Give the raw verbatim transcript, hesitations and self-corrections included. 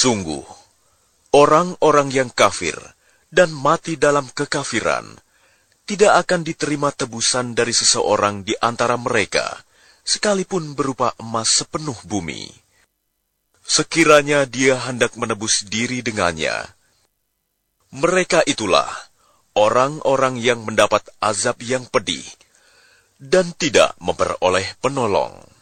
Sungguh, orang-orang yang kafir dan mati dalam kekafiran tidak akan diterima tebusan dari seseorang di antara mereka, sekalipun berupa emas sepenuh bumi. Sekiranya dia hendak menebus diri dengannya, mereka itulah orang-orang yang mendapat azab yang pedih dan tidak memperoleh penolong.